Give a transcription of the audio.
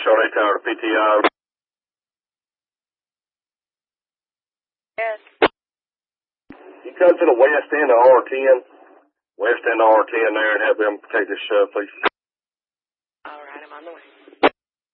Charlie Tower to PTI. Yes. You come to the west end of R10, west end of R10 there and have them take this shove, please.